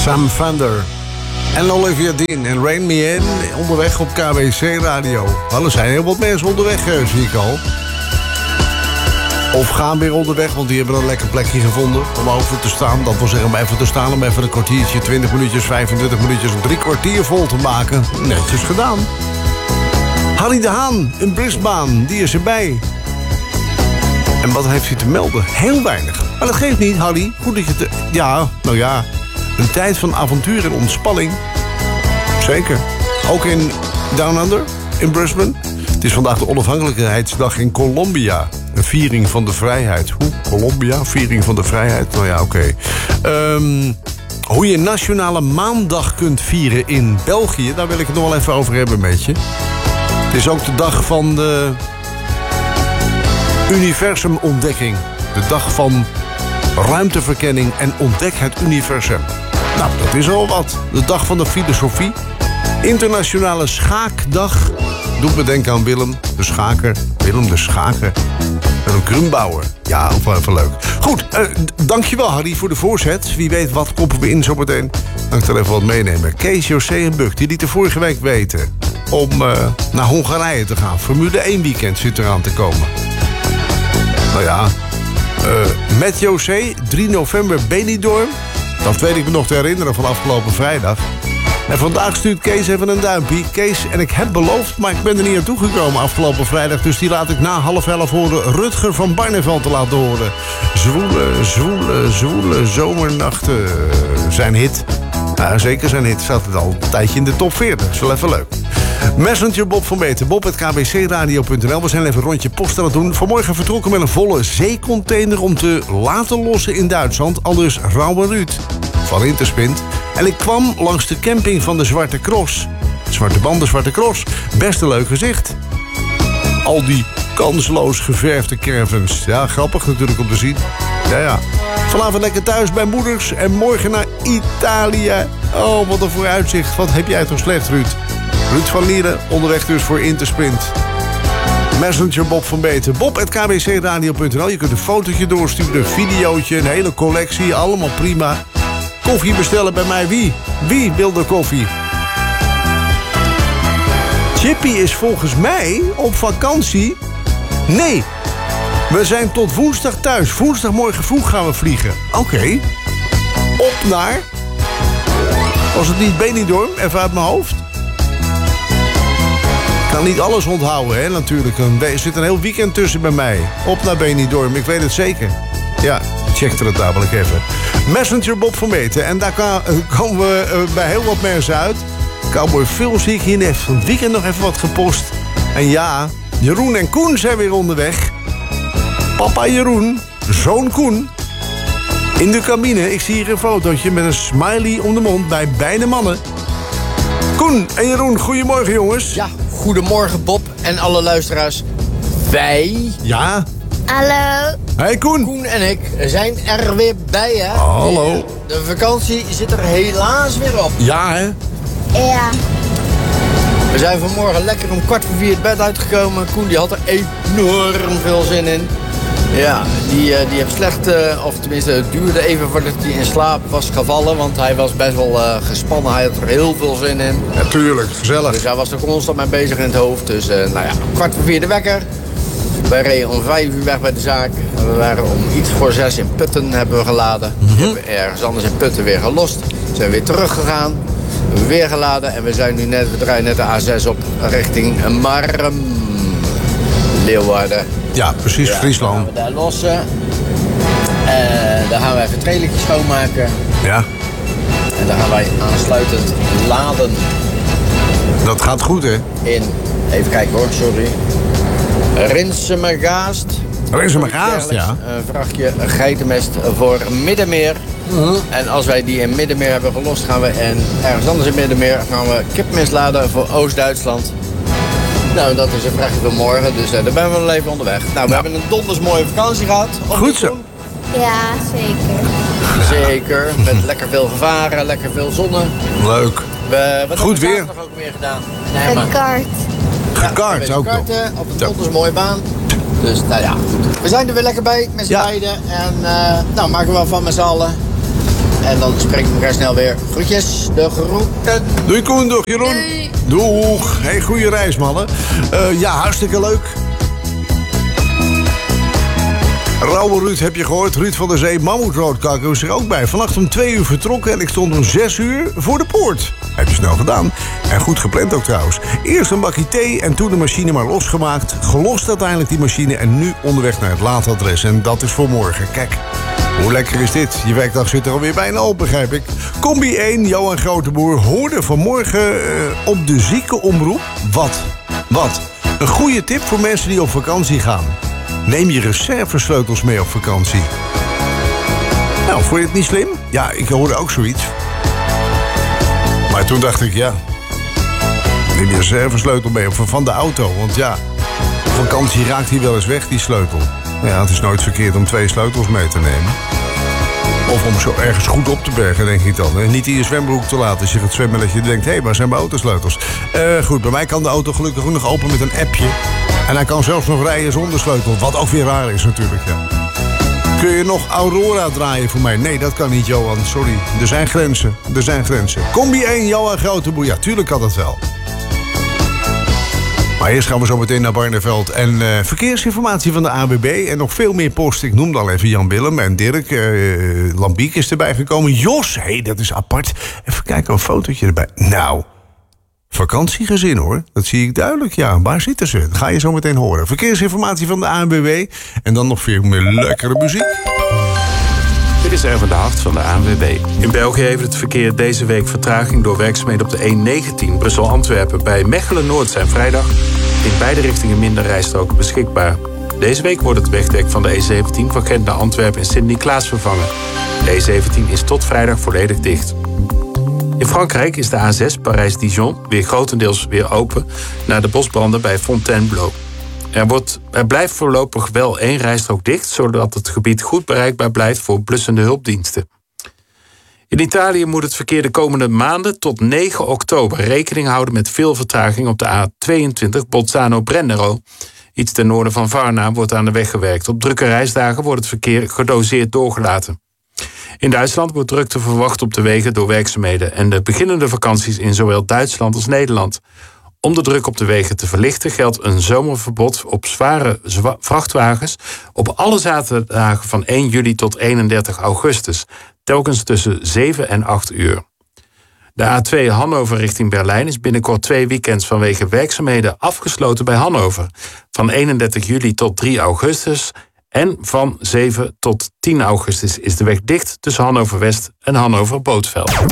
Sam Fender en Olivia Dean en Rain Me In onderweg op KBC Radio. Nou, er zijn heel wat mensen onderweg, zie ik al. Of gaan weer onderweg, want die hebben een lekker plekje gevonden om over te staan. Dat wil zeggen om even te staan, om even een kwartiertje, 20 minuutjes, 25 minuutjes, 3 kwartier vol te maken. Netjes gedaan. Harry de Haan in Brisbane, die is erbij. En wat heeft hij te melden? Heel weinig. Maar dat geeft niet, Harry. Goed dat je Ja, nou ja. Een tijd van avontuur en ontspanning. Zeker. Ook in Down Under, in Brisbane. Het is vandaag de onafhankelijkheidsdag in Colombia. Een viering van de vrijheid. Hoe? Colombia? Viering van de vrijheid? Nou ja, oké. Hoe je Nationale Maandag kunt vieren in België. Daar wil ik het nog wel even over hebben met je. Het is ook de dag van de universumontdekking. De dag van ruimteverkenning en ontdek het universum. Nou, dat is al wat. De dag van de filosofie. Internationale Schaakdag. Doet me denken aan Willem de Schaker. Willem de Schaker. En een Grumbauer. Ja, ook wel even leuk. Goed, dankjewel Harry voor de voorzet. Wie weet wat koppen we in zometeen. Dan ik er even wat meenemen. Kees, José en Buk, die lieten vorige week weten om naar Hongarije te gaan. Formule 1 weekend zit eraan te komen. Nou ja, met José, 3 november Benidorm. Dat weet ik me nog te herinneren van afgelopen vrijdag. En vandaag stuurt Kees even een duimpje. Kees, en ik heb beloofd, maar ik ben er niet naartoe gekomen afgelopen vrijdag. Dus die laat ik na 10:30 horen. Rutger van Barneveld te laten horen. Zwoele, zwoele, zwoele zomernachten. Zijn hit. Nou, zeker zijn hit. Zat het al een tijdje in de top 40. Dat is wel even leuk. Messenger Bob van Beeten. Bob@kbcradio.nl. We zijn even een rondje post aan het doen. Vanmorgen vertrokken met een volle zeecontainer om te laten lossen in Duitsland. Aldus Rauwe Ruud van Interspint. En ik kwam langs de camping van de Zwarte Cross. Zwarte banden, Zwarte Cross. Best een leuk gezicht. Al die kansloos geverfde caravans. Ja, grappig natuurlijk om te zien. Ja. Vanavond lekker thuis bij moeders en morgen naar Italië. Oh, wat een vooruitzicht. Wat heb jij toch slecht, Ruud? Ruud van Lieren, onderweg dus voor Intersprint. Messenger Bob van Beeten. Bob@kbcradio.nl. Je kunt een fotootje doorsturen, een videootje, een hele collectie. Allemaal prima. Koffie bestellen bij mij. Wie wil de koffie? Chippy is volgens mij op vakantie. Nee, we zijn tot woensdag thuis. Woensdagmorgen vroeg gaan we vliegen. Oké. Op naar... Was het niet Benidorm? Even uit mijn hoofd. Ik kan niet alles onthouden, hè, natuurlijk. Er zit een heel weekend tussen bij mij. Op naar Benidorm, ik weet het zeker. Ja, check er het dadelijk even. Messenger Bob van Beeten. En daar komen we bij heel wat mensen uit. Cowboy Phil zie ik hier net van het weekend nog even wat gepost. En ja, Jeroen en Koen zijn weer onderweg. Papa Jeroen, zoon Koen. In de cabine, ik zie hier een fotootje met een smiley om de mond bij beide mannen. Koen en Jeroen, goedemorgen jongens. Ja, goedemorgen Bob en alle luisteraars. Wij... Ja? Hallo. Hey Koen. Koen en ik zijn er weer bij, hè? Hallo. De vakantie zit er helaas weer op. Ja, hè? Ja. We zijn vanmorgen lekker om 3:15 het bed uitgekomen. Koen die had er enorm veel zin in. Ja, die heeft slecht, of tenminste het duurde even voordat hij in slaap was gevallen. Want hij was best wel gespannen, hij had er heel veel zin in. Natuurlijk, gezellig. Dus hij was er constant mee bezig in het hoofd. Dus nou ja, 3:15 de wekker. Wij reden om 5:00 weg bij de zaak. We waren om iets voor 6 in Putten hebben we geladen. Hebben we ergens anders in Putten weer gelost. Zijn weer teruggegaan. Weer geladen. En we zijn nu we draaien net de A6 op richting Marm. Leeuwarden. Ja, precies, ja, Friesland. Dan gaan we daar lossen. Dan gaan we even het trailertje schoonmaken. Ja. En dan gaan wij aansluitend laden. Dat gaat goed, hè? Even kijken hoor, sorry. Rinsemergaast. Rinsemergaast, ja. Een vrachtje geitenmest voor Middenmeer. En als wij die in Middenmeer hebben gelost, gaan we ergens anders in Middenmeer gaan we kipmest laden voor Oost-Duitsland. Nou, dat is een vrachtje van morgen, dus daar ben we wel even onderweg. Nou, we hebben een donders mooie vakantie gehad. Goed zo. Ja, zeker. Zeker, met lekker veel gevaren, lekker veel zonnen. Leuk. Wat goed weer. Wat hebben we ook weer gedaan? Gekart. Gekart ook nog. Op een donders mooie baan. Dus, nou ja, goed. We zijn er weer lekker bij met z'n beiden. En nou, maken we van met z'n allen En dan spreek ik elkaar snel weer. Groetjes, de groeten. Doei Koen, doeg Jeroen. Doeg. Hey, goede reis, mannen. Ja, hartstikke leuk. Rauwe Ruud heb je gehoord. Ruud van der Zee, Mammoetroodkakker is er ook bij. Vannacht om 2 uur vertrokken en ik stond om 6 uur voor de poort. Heb je snel gedaan. En goed gepland ook trouwens. Eerst een bakje thee en toen de machine maar losgemaakt. Gelost uiteindelijk die machine en nu onderweg naar het laadadres. En dat is voor morgen. Kijk, hoe lekker is dit? Je werkdag zit er alweer bijna op, begrijp ik. Combi 1, Johan Groteboer, hoorde vanmorgen op de ziekenomroep. Wat? Een goede tip voor mensen die op vakantie gaan. Neem je reservesleutels mee op vakantie. Nou, vond je het niet slim? Ja, ik hoorde ook zoiets. Maar toen dacht ik, ja, neem je reservesleutel mee van de auto. Want ja, op vakantie raakt hij wel eens weg, die sleutel. Nou ja, het is nooit verkeerd om 2 sleutels mee te nemen. Of om zo ergens goed op te bergen, denk ik dan. Niet in je zwembroek te laten als je gaat zwemmen dat je denkt, hé, waar zijn mijn autosleutels? Goed, bij mij kan de auto gelukkig ook nog open met een appje. En hij kan zelfs nog rijden zonder sleutel. Wat ook weer raar is natuurlijk, ja. Kun je nog Aurora draaien voor mij? Nee, dat kan niet, Johan. Sorry. Er zijn grenzen. Combi 1, Johan Groteboer. Ja, tuurlijk kan dat wel. Maar eerst gaan we zo meteen naar Barneveld. En verkeersinformatie van de ANWB. En nog veel meer post. Ik noemde al even Jan Willem en Dirk. Lambiek is erbij gekomen. Jos, dat is apart. Even kijken, een fotootje erbij. Nou, vakantiegezin hoor. Dat zie ik duidelijk, ja. Waar zitten ze? Dat ga je zo meteen horen. Verkeersinformatie van de ANWB. En dan nog veel meer lekkere muziek. Dit is Erwin de Hart van de ANWB. In België heeft het verkeer deze week vertraging door werkzaamheden op de E19 Brussel-Antwerpen. Bij Mechelen-Noord zijn vrijdag in beide richtingen minder rijstroken beschikbaar. Deze week wordt het wegdek van de E17 van Gent naar Antwerpen en Sint-Niklaas vervangen. De E17 is tot vrijdag volledig dicht. In Frankrijk is de A6 Parijs-Dijon weer grotendeels weer open na de bosbranden bij Fontainebleau. Er blijft voorlopig wel 1 rijstrook dicht, zodat het gebied goed bereikbaar blijft voor blussende hulpdiensten. In Italië moet het verkeer de komende maanden tot 9 oktober rekening houden met veel vertraging op de A22 Bolzano-Brennero. Iets ten noorden van Varna wordt aan de weg gewerkt. Op drukke reisdagen wordt het verkeer gedoseerd doorgelaten. In Duitsland wordt drukte verwacht op de wegen door werkzaamheden en de beginnende vakanties in zowel Duitsland als Nederland. Om de druk op de wegen te verlichten geldt een zomerverbod op zware vrachtwagens op alle zaterdagen van 1 juli tot 31 augustus, telkens tussen 7 en 8 uur. De A2 Hannover richting Berlijn is binnenkort 2 weekends vanwege werkzaamheden afgesloten bij Hannover. Van 31 juli tot 3 augustus en van 7 tot 10 augustus is de weg dicht tussen Hannover West en Hannover Bootveld.